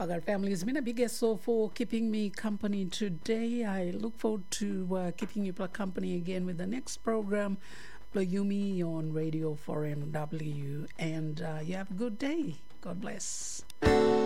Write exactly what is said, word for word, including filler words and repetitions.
Pagar family has been a big S O for keeping me company today. I look forward to uh, keeping you company again with the next program, Playumi on Radio four M W. And uh, you have a good day. God bless.